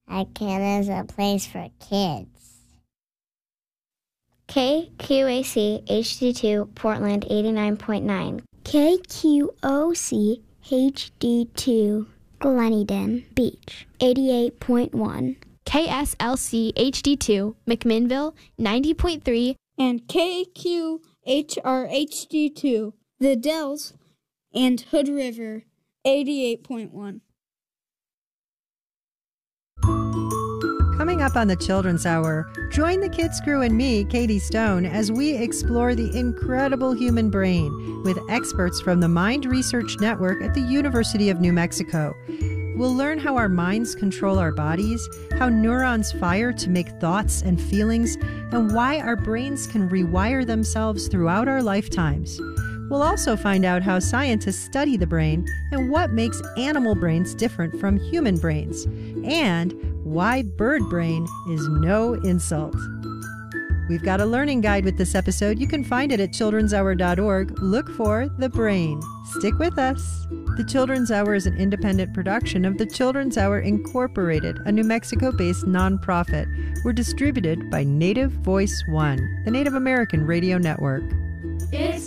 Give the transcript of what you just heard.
A kid is a place for kids. KQAC HD2 Portland 89.9. KQOC HD2 Gleneden Beach 88.1. KSLC HD2 McMinnville 90.3. And KQHR HD2 The Dells and Hood River 88.1. Coming up on the Children's Hour, join the Kids Crew and me, Katie Stone, as we explore the incredible human brain with experts from the Mind Research Network at the University of New Mexico. We'll learn how our minds control our bodies, how neurons fire to make thoughts and feelings, and why our brains can rewire themselves throughout our lifetimes. We'll also find out how scientists study the brain and what makes animal brains different from human brains, and why bird brain is no insult. We've got a learning guide with this episode. You can find it at childrenshour.org. Look for The Brain. Stick with us. The Children's Hour is an independent production of the Children's Hour Incorporated, a New Mexico-based nonprofit. We're distributed by Native Voice One, the Native American radio network. It's